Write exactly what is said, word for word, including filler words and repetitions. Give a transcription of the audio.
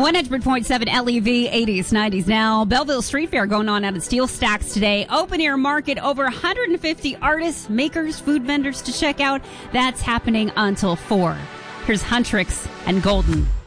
one hundred point seven L E V, eighties, nineties now. Belleville Street Fair going on out at Steel Stacks today. Open air market, over one hundred fifty artists, makers, food vendors to check out. That's happening until four. Here's Huntrix and Golden.